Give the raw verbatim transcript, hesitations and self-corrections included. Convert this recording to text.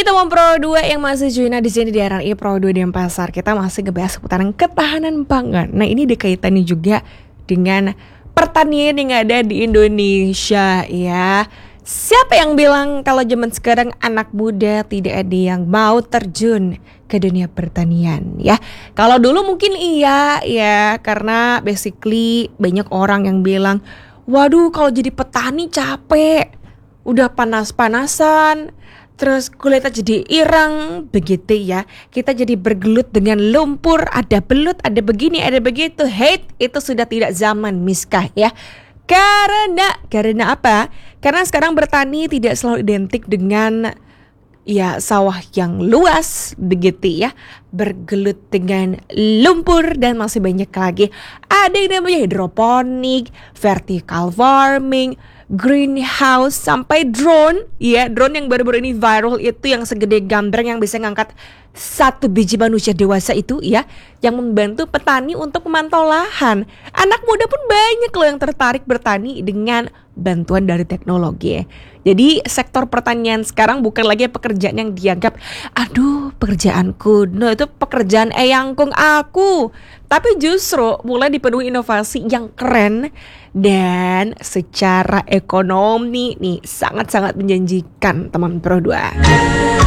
Lagi teman Pro dua yang masih join di sini di R R I Pro dua Denpasar. Kita masih ngebahas seputaran ketahanan pangan. Nah, ini dikaitannya juga dengan pertanian yang ada di Indonesia ya. Siapa yang bilang kalau zaman sekarang anak muda tidak ada yang mau terjun ke dunia pertanian ya? Kalau dulu mungkin iya ya, karena basically banyak orang yang bilang, waduh kalau jadi petani capek, udah panas-panasan, terus kulitnya jadi irang, begitu ya. Kita jadi bergelut dengan lumpur, ada belut, ada begini, ada begitu. Hate, itu sudah tidak zaman Miskah ya. Karena, karena apa? Karena sekarang bertani tidak selalu identik dengan ya sawah yang luas, begitu ya. Bergelut dengan lumpur dan masih banyak lagi. Ada yang namanya hidroponik, vertical farming, greenhouse, sampai drone ya. Drone yang baru-baru ini viral itu yang segede gambreng yang bisa ngangkat satu biji manusia dewasa itu ya, yang membantu petani untuk memantau lahan. Anak muda pun banyak loh yang tertarik bertani dengan bantuan dari teknologi. Jadi sektor pertanian sekarang bukan lagi pekerjaan yang dianggap, aduh pekerjaanku, no itu pekerjaan eyangkung aku, tapi justru mulai dipenuhi inovasi yang keren dan secara ekonomi nih sangat-sangat menjanjikan teman Pro dua.